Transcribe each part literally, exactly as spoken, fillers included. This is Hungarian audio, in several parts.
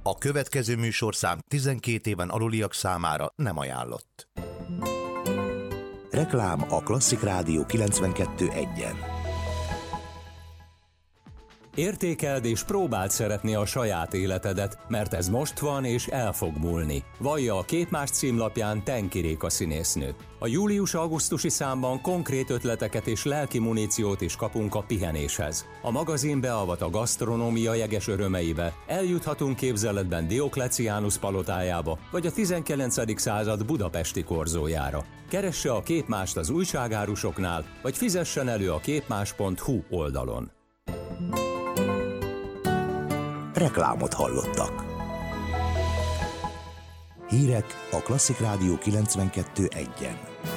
A következő műsorszám tizenkét éven aluliak számára nem ajánlott. Reklám a Klasszik Rádió kilencvenkettő egyen. Értékeld és próbáld szeretni a saját életedet, mert ez most van és el fog múlni. Vallja a Képmás címlapján Tenki Réka színésznő. A július-augusztusi számban konkrét ötleteket és lelki muníciót is kapunk a pihenéshez. A magazin beavat a gasztronómia jeges örömeibe, eljuthatunk képzeletben Diokleciánus palotájába, vagy a tizenkilencedik század budapesti korzójára. Keresse a Képmást az újságárusoknál, vagy fizessen elő a képmás pont hu oldalon. Reklámot hallottak. Hírek a Klasszik Rádió kilencvenkettő egyen.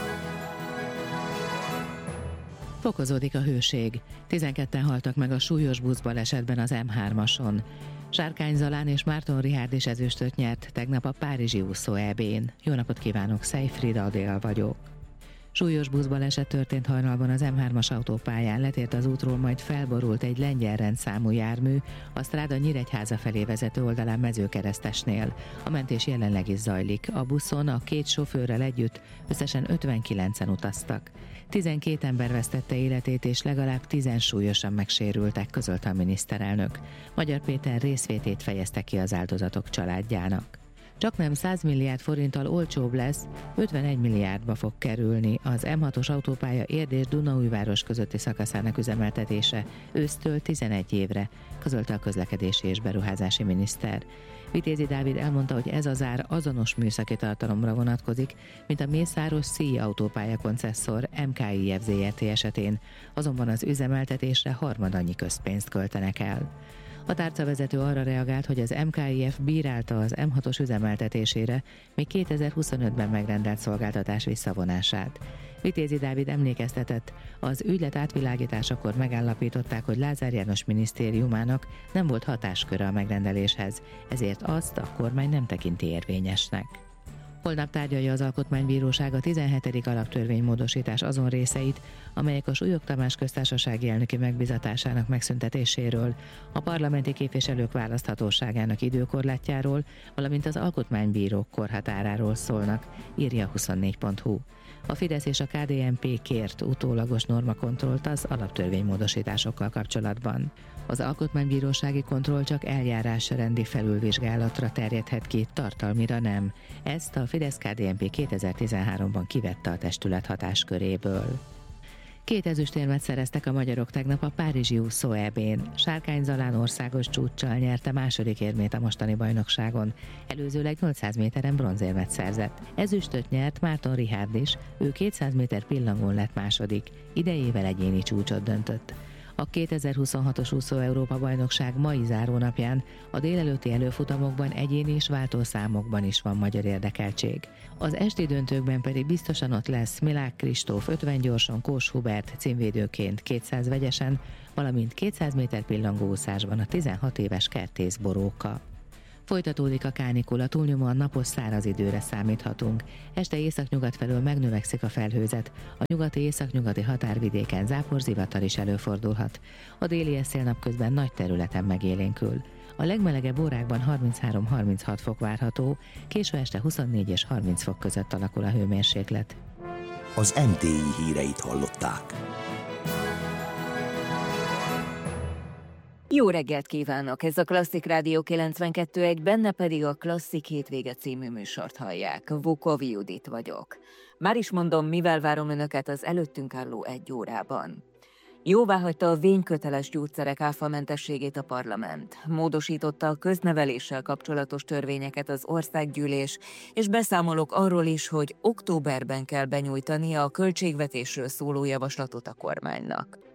Fokozódik a hőség. tizenketten haltak meg a súlyos buszbalesetben az em hármason. Sárkány Zalán és Márton Richárd is ezüstöt nyert tegnap a párizsi úszó é bén. Jó napot kívánok, Szejfrid Adél vagyok. Súlyos buszbaleset történt hajnalban az em hármas autópályán, letért az útról, majd felborult egy lengyel rendszámú jármű a Stráda Nyíregyháza felé vezető oldalán Mezőkeresztesnél. A mentés jelenleg is zajlik. A buszon a két sofőrrel együtt összesen ötvenkilencen utaztak. tizenkét ember vesztette életét és legalább tízen súlyosan megsérültek, közölte a miniszterelnök. Magyar Péter részvétét fejezte ki az áldozatok családjának. Csaknem száz milliárd forinttal olcsóbb lesz, ötvenegy milliárdba fog kerülni az em hatos autópálya Érd és Dunaújváros közötti szakaszának üzemeltetése ősztől tizenegy évre, közölte a közlekedési és beruházási miniszter. Vitézi Dávid elmondta, hogy ez az ár azonos műszaki tartalomra vonatkozik, mint a Mészáros-Szíj autópálya koncesszor em ká i ef zé er té esetén, azonban az üzemeltetésre harmad annyi közpénzt költenek el. A tárcavezető arra reagált, hogy az em ká i ef bírálta az em hatos üzemeltetésére még kétezer-huszonötben megrendelt szolgáltatás visszavonását. Vitézi Dávid emlékeztetett, az ügylet átvilágításakor megállapították, hogy Lázár János minisztériumának nem volt hatásköre a megrendeléshez, ezért azt a kormány nem tekinti érvényesnek. Holnap tárgyalja az Alkotmánybíróság a tizenhetedik alaptörvénymódosítás azon részeit, amelyek a Súlyog Tamás köztársasági elnöki megbízatásának megszüntetéséről, a parlamenti képviselők választhatóságának időkorlátjáról, valamint az alkotmánybírók korhatáráról szólnak, írja huszonnégy pont hu. A Fidesz és a ká dé en pé kért utólagos normakontrollt az alaptörvénymódosításokkal kapcsolatban. Az alkotmánybírósági kontroll csak eljárásrendi felülvizsgálatra terjedhet ki, tartalmira nem. Ezt a Fidesz-ká dé en pé kétezer-tizenháromban kivette a testület hatásköréből. Két ezüstérmet szereztek a magyarok tegnap a párizsi úszó é bén. Sárkány Zalán országos csúccsal nyerte második érmét a mostani bajnokságon. Előzőleg nyolcszáz méteren bronzérmet szerzett. Ezüstöt nyert Márton Richárd is, ő kétszáz méter pillangón lett második. Idejével egyéni csúcsot döntött. A kétezer-huszonhatos úszó Európa-bajnokság mai zárónapján a délelőtti előfutamokban egyéni és váltószámokban is van magyar érdekeltség. Az esti döntőkben pedig biztosan ott lesz Milák Kristóf ötven gyorson, Kós Hubert címvédőként kétszáz vegyesen, valamint kétszáz méter pillangóúszásban a tizenhat éves Kertész Boróka. Folytatódik a kánikula, túlnyomóan napos száraz időre számíthatunk. Este északnyugat felől megnövekszik a felhőzet, a nyugati északnyugati határvidéken záporzivatar is előfordulhat. A déli eszél napközben nagy területen megélénkül. A legmelegebb órákban harminchárom-harminchat fok várható, késő este huszonnégy és harminc fok között alakul a hőmérséklet. Az em té i híreit hallották. Jó reggelt kívánok! Ez a Klasszik Rádió kilencvenkettő egy, benne pedig a Klasszik Hétvége című műsort hallják. Vukovi Judit vagyok. Már is mondom, mivel várom önöket az előttünk álló egy órában. Jóváhagyta a vényköteles gyógyszerek áfamentességét a parlament. Módosította a közneveléssel kapcsolatos törvényeket az országgyűlés, és beszámolok arról is, hogy októberben kell benyújtania a költségvetésről szóló javaslatot a kormánynak.